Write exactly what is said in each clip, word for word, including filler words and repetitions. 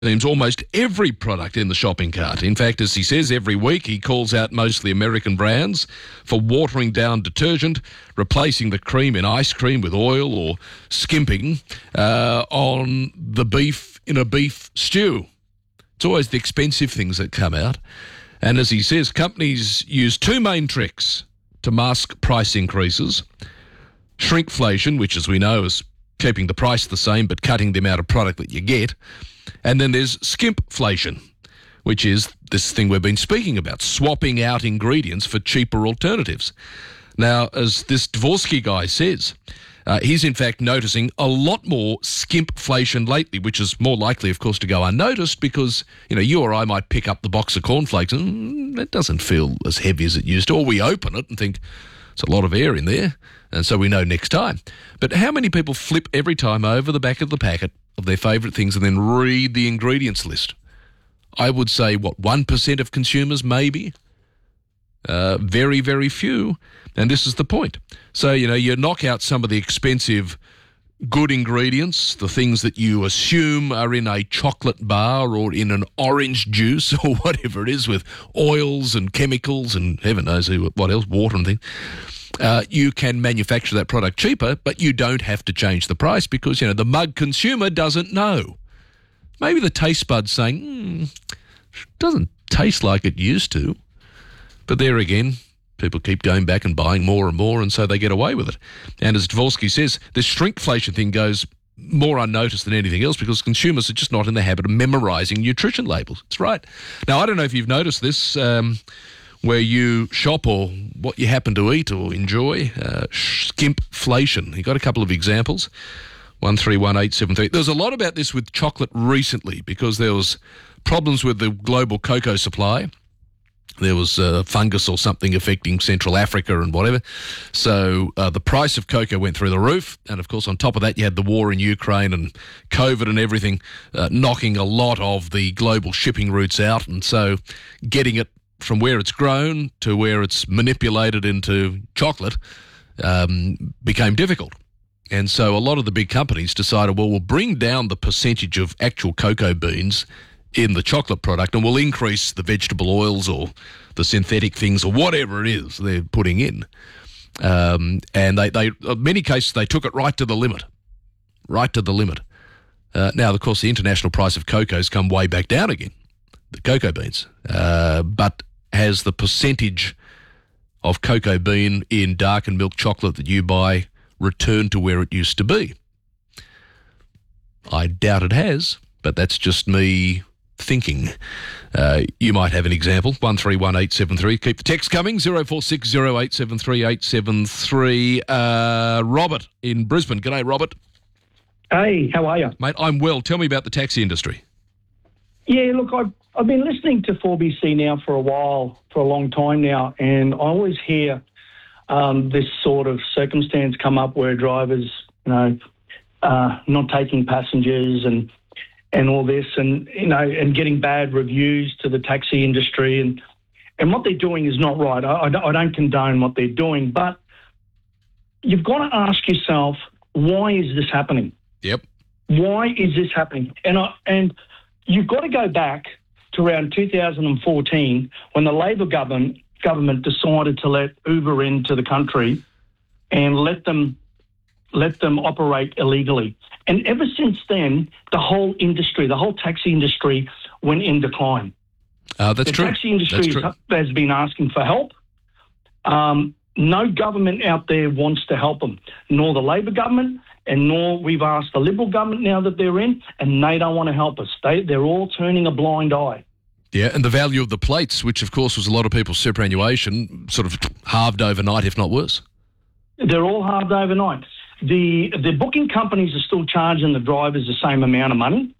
Seems almost every product in the shopping cart. In fact, as he says, every week he calls out mostly American brands for watering down detergent, replacing the cream in ice cream with oil, or skimping uh, on the beef in a beef stew. It's always the expensive things that come out. And as he says, companies use two main tricks to mask price increases. Shrinkflation, which as we know is keeping the price the same but cutting the amount of product that you get. And then there's skimpflation, which is this thing we've been speaking about, swapping out ingredients for cheaper alternatives. Now, as this Dvorsky guy says, uh, he's in fact noticing a lot more skimpflation lately, which is more likely, of course, to go unnoticed because, you know, you or I might pick up the box of cornflakes and it doesn't feel as heavy as it used to, or we open it and think, there's a lot of air in there, and so we know next time. But how many people flip every time over the back of the packet of their favourite things and then read the ingredients list? I would say, what, one percent of consumers maybe? Uh, very, very few. And this is the point. So, you know, you knock out some of the expensive good ingredients, the things that you assume are in a chocolate bar or in an orange juice or whatever it is, with oils and chemicals and heaven knows what else, water and things. Uh, you can manufacture that product cheaper, but you don't have to change the price because, you know, the mug consumer doesn't know. Maybe the taste bud's saying, mm, doesn't taste like it used to. But there again, people keep going back and buying more and more, and so they get away with it. And as Dvorsky says, this shrinkflation thing goes more unnoticed than anything else because consumers are just not in the habit of memorising nutrition labels. That's right. Now, I don't know if you've noticed this, um, where you shop or what you happen to eat or enjoy, uh, skimpflation. You've got a couple of examples. one three one eight seven three. There was a lot about this with chocolate recently because there was problems with the global cocoa supply. There was uh, fungus or something affecting Central Africa and whatever. So uh, the price of cocoa went through the roof. And, of course, on top of that, you had the war in Ukraine and COVID and everything uh, knocking a lot of the global shipping routes out. And so getting it from where it's grown to where it's manipulated into chocolate um, became difficult. And so a lot of the big companies decided, well, we'll bring down the percentage of actual cocoa beans in the chocolate product and we'll increase the vegetable oils or the synthetic things or whatever it is they're putting in. Um, and they, they, in many cases, they took it right to the limit, right to the limit. Uh, now, of course, the international price of cocoa has come way back down again, the cocoa beans. Uh, but has the percentage of cocoa bean in darkened milk chocolate that you buy returned to where it used to be? I doubt it has, but that's just me thinking. Uh, you might have an example. one three one eight seven three. Keep the text coming. zero four six zero eight seven three eight seven three. Uh, Robert in Brisbane. G'day, Robert. Hey, how are you? Mate, I'm well. Tell me about the taxi industry. Yeah, look, I've, I've been listening to four B C now for a while, for a long time now, and I always hear um, this sort of circumstance come up where drivers, you know, uh, not taking passengers and and all this, and you know, and getting bad reviews to the taxi industry, and and what they're doing is not right. I, I don't condone what they're doing, but you've got to ask yourself, why is this happening? Yep. Why is this happening? And I, and you've got to go back to around two thousand fourteen when the Labor government government decided to let Uber into the country and let them let them operate illegally. And ever since then, the whole industry, the whole taxi industry went in decline. Uh, that's the true. The taxi industry has, has been asking for help. Um, no government out there wants to help them, nor the Labor government, and nor we've asked the Liberal government now that they're in, and they don't want to help us. They, they're all turning a blind eye. Yeah, and the value of the plates, which of course was a lot of people's superannuation, sort of halved overnight, if not worse. They're all halved overnight. The the booking companies are still charging the drivers the same amount of money.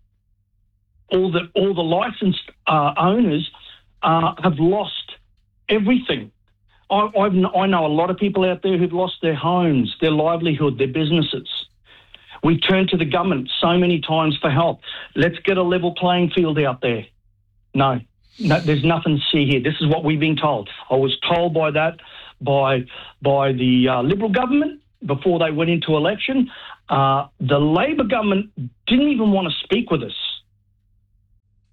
All the all the licensed uh, owners uh, have lost everything. I, I've, I know a lot of people out there who've lost their homes, their livelihood, their businesses. We turn to the government so many times for help. Let's get a level playing field out there. No, no, there's nothing to see here. This is what we've been told. I was told by that by by the uh, Liberal government before they went into election. Uh, the Labor government didn't even want to speak with us.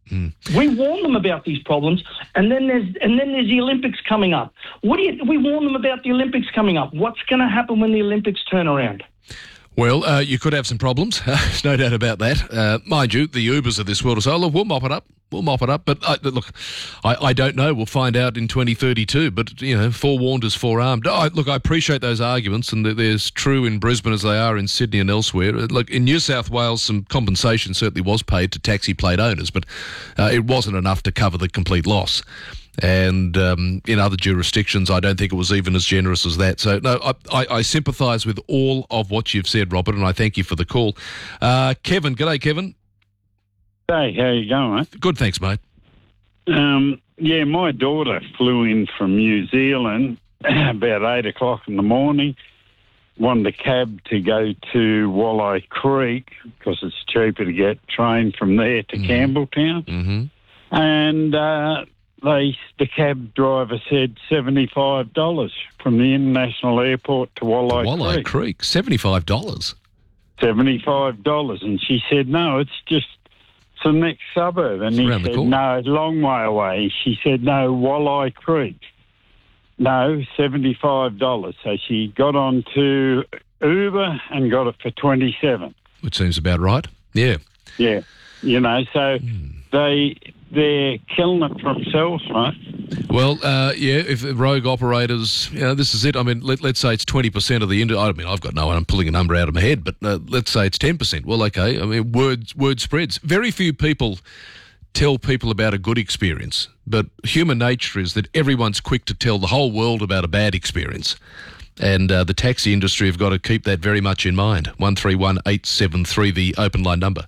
Mm. We warn them about these problems, and then there's and then there's the Olympics coming up. What do you, we warn them about the Olympics coming up? What's going to happen when the Olympics turn around? Well, uh, you could have some problems. There's no doubt about that. Uh, mind you, the Ubers of this world will say, oh, look, we'll mop it up. We'll mop it up. But uh, look, I, I don't know. We'll find out in twenty thirty-two. But, you know, forewarned is forearmed. I, look, I appreciate those arguments, and they're as true in Brisbane as they are in Sydney and elsewhere. Look, in New South Wales, some compensation certainly was paid to taxi plate owners, but uh, it wasn't enough to cover the complete loss. And um, in other jurisdictions, I don't think it was even as generous as that. So, no, I, I, I sympathise with all of what you've said, Robert, and I thank you for the call. Uh, Kevin, g'day, Kevin. Hey, how you going, mate? Good, thanks, mate. Um, yeah, my daughter flew in from New Zealand about eight o'clock in the morning, wanted a cab to go to Walleye Creek because it's cheaper to get train from there to Mm-hmm. Campbelltown. Mm-hmm. And uh, they, the cab driver said seventy-five dollars from the international airport to Walleye, Walleye Creek. Creek, seventy-five dollars. seventy-five dollars. And she said, no, it's just it's the next suburb. And It's he around the said, corner. no, it's a long way away. She said, no, Walleye Creek. No, seventy-five dollars. So she got on to Uber and got it for twenty-seven dollars. Which seems about right. Yeah. Yeah, you know, so Hmm. they, they're killing it for themselves, mate. Well, uh, yeah, if rogue operators, you know, this is it. I mean, let, let's say it's twenty percent of the industry. I mean, I've got no, I'm pulling a number out of my head, but uh, let's say it's ten percent. Well, okay, I mean, word, word spreads. Very few people tell people about a good experience, but human nature is that everyone's quick to tell the whole world about a bad experience. And uh, the taxi industry have got to keep that very much in mind. one three one eight seven three, the open line number.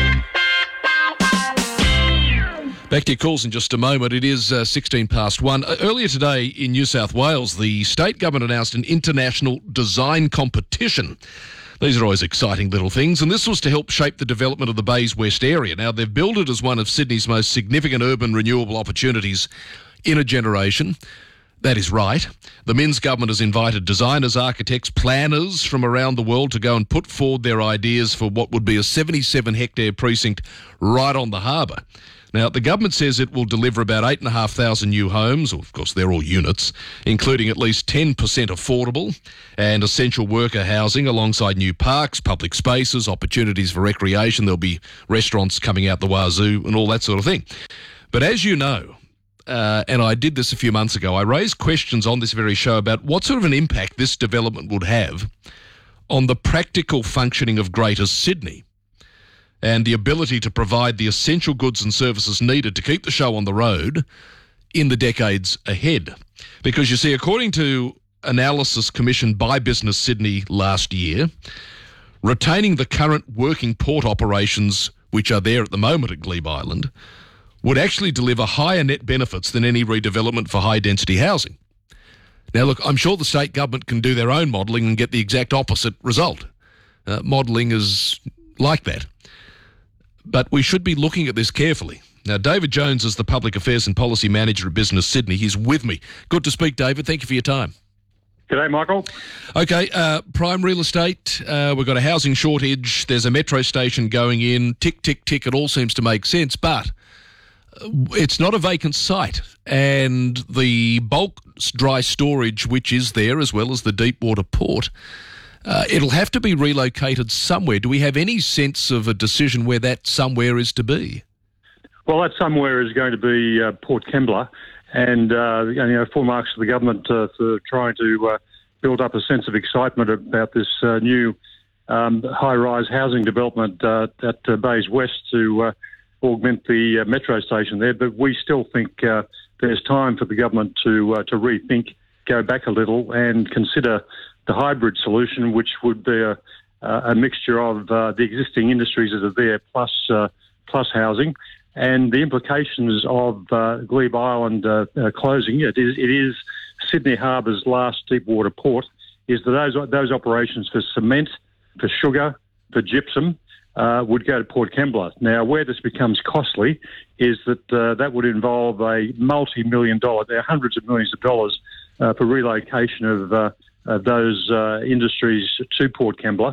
Back to your calls in just a moment. It is uh, sixteen past one. Uh, earlier today in New South Wales, the state government announced an international design competition. These are always exciting little things, and this was to help shape the development of the Bays West area. Now, they've billed it as one of Sydney's most significant urban renewable opportunities in a generation. That is right. The Minns government has invited designers, architects, planners from around the world to go and put forward their ideas for what would be a seventy-seven hectare precinct right on the harbour. Now, the government says it will deliver about eight thousand five hundred new homes, or of course they're all units, including at least ten percent affordable and essential worker housing alongside new parks, public spaces, opportunities for recreation. There'll be restaurants coming out the wazoo and all that sort of thing. But as you know, uh, and I did this a few months ago, I raised questions on this very show about what sort of an impact this development would have on the practical functioning of Greater Sydney and the ability to provide the essential goods and services needed to keep the show on the road in the decades ahead. Because you see, according to analysis commissioned by Business Sydney last year, retaining the current working port operations which are there at the moment at Glebe Island would actually deliver higher net benefits than any redevelopment for high-density housing. Now, look, I'm sure the state government can do their own modelling and get the exact opposite result. Uh, modelling is like that. But we should be looking at this carefully. Now, David Jones is the Public Affairs and Policy Manager at Business Sydney. He's with me. Good to speak, David. Thank you for your time. G'day, Michael. Okay, uh, prime real estate, uh, we've got a housing shortage, there's a metro station going in, tick, tick, tick, it all seems to make sense, but it's not a vacant site. And the bulk dry storage which is there, as well as the deep water port, Uh, it'll have to be relocated somewhere. Do we have any sense of a decision where that somewhere is to be? Well, that somewhere is going to be uh, Port Kembla, and uh, you know, full marks to the government uh, for trying to uh, build up a sense of excitement about this uh, new um, high-rise housing development uh, at uh, Bays West to uh, augment the uh, metro station there. But we still think uh, there's time for the government to uh, to rethink, go back a little, and consider the hybrid solution, which would be a, a mixture of uh, the existing industries that are there plus uh, plus housing, and the implications of uh, Glebe Island uh, uh, closing. It is, it is Sydney Harbour's last deep water port. Is that those those operations for cement, for sugar, for gypsum uh, would go to Port Kembla. Now, where this becomes costly is that uh, that would involve a multi-million dollar, there are hundreds of millions of dollars uh, for relocation of uh, Uh, those uh, industries to Port Kembla,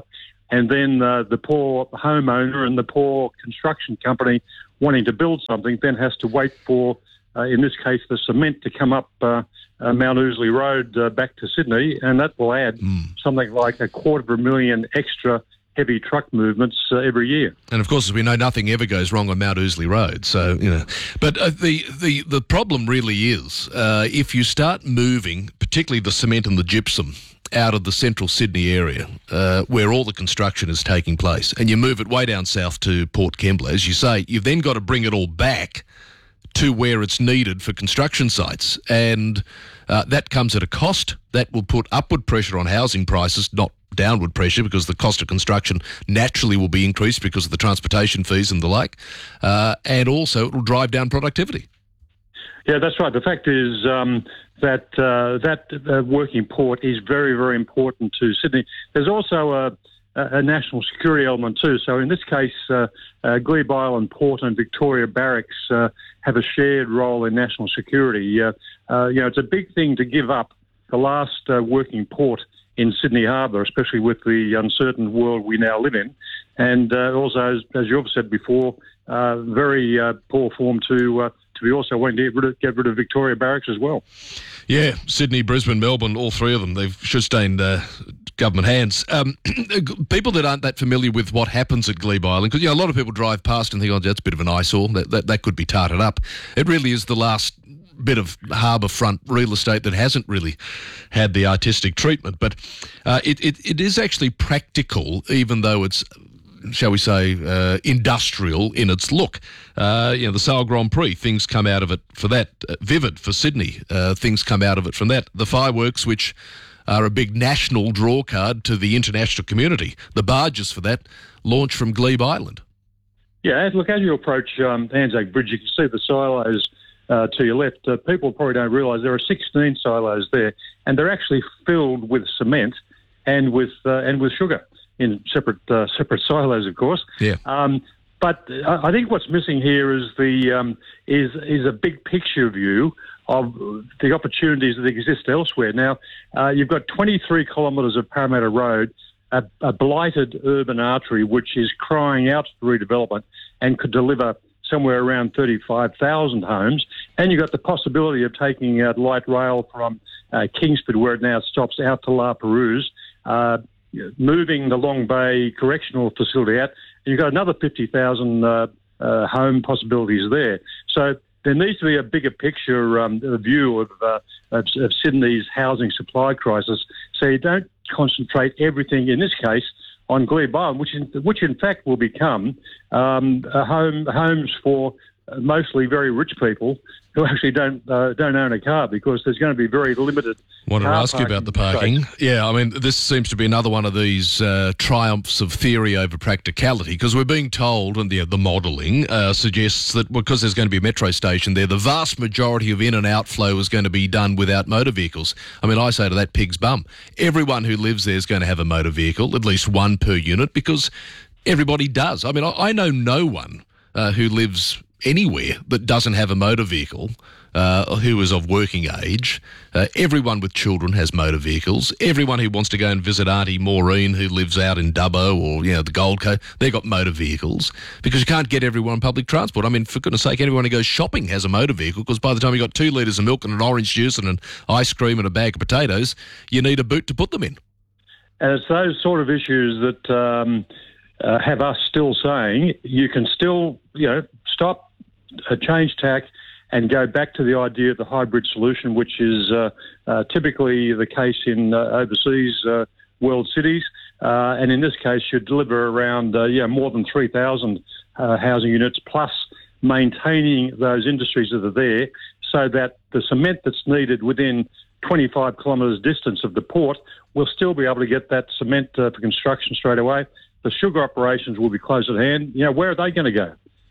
and then uh, the poor homeowner and the poor construction company wanting to build something then has to wait for, uh, in this case, the cement to come up uh, uh, Mount Ousley Road uh, back to Sydney, and that will add mm. something like a quarter of a million extra heavy truck movements uh, every year. And of course, as we know, nothing ever goes wrong on Mount Ousley Road. So, you know, but uh, the, the, the problem really is uh, if you start moving, particularly the cement and the gypsum, out of the central Sydney area uh, where all the construction is taking place, and you move it way down south to Port Kembla, as you say, you've then got to bring it all back to where it's needed for construction sites. And uh, that comes at a cost. That will put upward pressure on housing prices, not downward pressure, because the cost of construction naturally will be increased because of the transportation fees and the like. Uh, and also it will drive down productivity. Yeah, that's right. The fact is um, that uh, that uh, working port is very, very important to Sydney. There's also a, a national security element too. So in this case, uh, uh, Glebe Island Port and Victoria Barracks uh, have a shared role in national security. Uh, uh, you know, it's a big thing to give up the last uh, working port in Sydney Harbour, especially with the uncertain world we now live in. And uh, also, as, as you've said before, uh, very uh, poor form to uh, to be also wanting to get rid, of, get rid of Victoria Barracks as well. Yeah, Sydney, Brisbane, Melbourne, all three of them, they've should stay in uh, government hands. Um, people that aren't that familiar with what happens at Glebe Island, because you know, a lot of people drive past and think, oh, that's a bit of an eyesore, that, that, that could be tarted up. It really is the last bit of harbour front real estate that hasn't really had the artistic treatment. But uh, it, it, it is actually practical, even though it's, shall we say, uh, industrial in its look. Uh, you know, the Sale Grand Prix, things come out of it for that. Uh, Vivid for Sydney, uh, things come out of it from that. The fireworks, which are a big national draw card to the international community. The barges for that launch from Glebe Island. Yeah, look, as you approach um, Anzac Bridge, you can see the silos uh, to your left. Uh, people probably don't realise there are sixteen silos there, and they're actually filled with cement and with uh, and with sugar in separate uh, separate silos, of course. Yeah. Um, but I think what's missing here is the um, is is a big picture view of the opportunities that exist elsewhere. Now, uh, you've got twenty-three kilometres of Parramatta Road, a, a blighted urban artery which is crying out for redevelopment and could deliver somewhere around thirty-five thousand homes. And you've got the possibility of taking uh, light rail from uh, Kingsford, where it now stops, out to La Perouse, uh, moving the Long Bay Correctional Facility out. And you've got another fifty thousand uh, uh, home possibilities there. So there needs to be a bigger picture um, view of, uh, of, of Sydney's housing supply crisis. So you don't concentrate everything, in this case, on Glebe Island, which in, which in fact will become um, a home homes for mostly very rich people who actually don't uh, don't own a car, because there's going to be very limited. Wanted to ask you about the parking. Space. Yeah, I mean, this seems to be another one of these uh, triumphs of theory over practicality, because we're being told, and the, the modelling uh, suggests that because there's going to be a metro station there, the vast majority of in and outflow is going to be done without motor vehicles. I mean, I say to that pig's bum, everyone who lives there is going to have a motor vehicle, at least one per unit, because everybody does. I mean, I, I know no one uh, who lives anywhere that doesn't have a motor vehicle, uh, who is of working age. Uh, everyone with children has motor vehicles. Everyone who wants to go and visit Auntie Maureen, who lives out in Dubbo or, you know, the Gold Coast, they've got motor vehicles, because you can't get everyone on public transport. I mean, for goodness sake, anyone who goes shopping has a motor vehicle, because by the time you've got two litres of milk and an orange juice and an ice cream and a bag of potatoes, you need a boot to put them in. And it's those sort of issues that um, uh, have us still saying you can still, you know, stop, uh, change tack, and go back to the idea of the hybrid solution, which is uh, uh, typically the case in uh, overseas uh, world cities, uh, and in this case should deliver around uh, yeah more than three thousand uh, housing units, plus maintaining those industries that are there, so that the cement that's needed within twenty-five kilometres distance of the port will still be able to get that cement uh, for construction straight away. The sugar operations will be close at hand. You know, where are they going to go?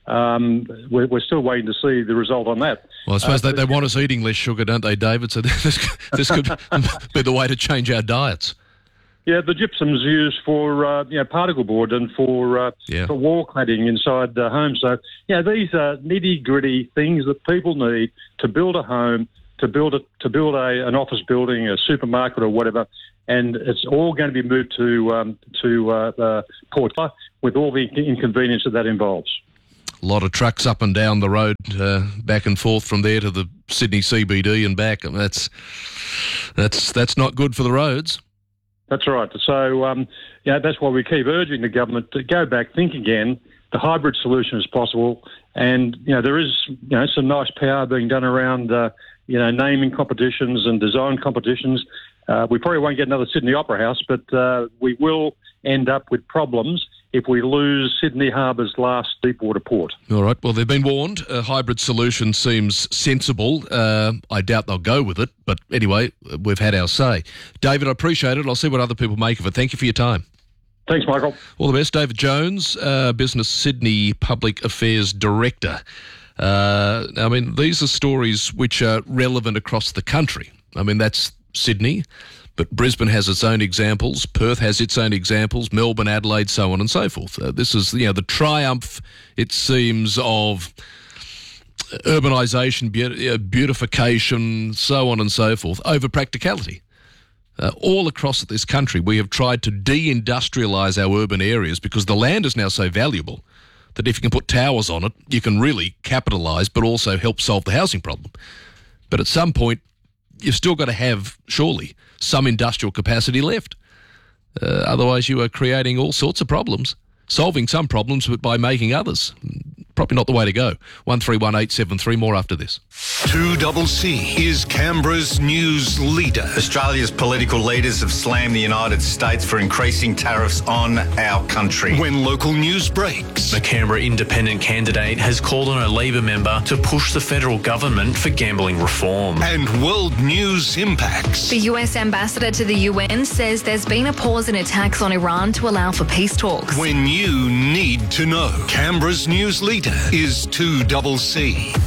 Um, we're, we're still waiting to see the result on that. Well, I suppose uh, they, they want us eating less sugar, don't they, David? So this, this could be the way to change our diets. Yeah, the gypsum's used for uh, you know, particle board and for uh, yeah. for wall cladding inside the home. So, yeah, these are nitty-gritty things that people need to build a home to build it to build a, an office building, a supermarket, or whatever, and it's all going to be moved to um, to uh, uh, Port with all the inconvenience that that involves. A lot of trucks up and down the road, uh, back and forth from there to the Sydney C B D and back. And that's that's that's not good for the roads. That's right. So, um, yeah, that's why we keep urging the government to go back, think again. The hybrid solution is possible, and you know there is you know some nice power being done around uh, you know naming competitions and design competitions. Uh, we probably won't get another Sydney Opera House, but uh, we will end up with problems if we lose Sydney Harbour's last deepwater port. All right. Well, they've been warned. A hybrid solution seems sensible. Uh, I doubt they'll go with it, but anyway, we've had our say. David, I appreciate it. I'll see what other people make of it. Thank you for your time. Thanks, Michael. All the best. David Jones, uh, Business Sydney Public Affairs Director. Uh, I mean, these are stories which are relevant across the country. I mean, that's Sydney, but Brisbane has its own examples. Perth has its own examples. Melbourne, Adelaide, so on and so forth. Uh, this is, you know, the triumph, it seems, of urbanisation, be- beautification, so on and so forth, over practicality. Uh, all across this country, we have tried to de-industrialise our urban areas because the land is now so valuable that if you can put towers on it, you can really capitalise but also help solve the housing problem. But at some point, you've still got to have, surely, some industrial capacity left. Uh, otherwise, you are creating all sorts of problems, solving some problems but by making others. Probably not the way to go. one three one eight seven three, more after this. two C C is Canberra's news leader. Australia's political leaders have slammed the United States for increasing tariffs on our country. When local news breaks, the Canberra independent candidate has called on a Labor member to push the federal government for gambling reform. And world news impacts. The U S ambassador to the U N says there's been a pause in attacks on Iran to allow for peace talks. When you need to know, Canberra's news leader is two C C.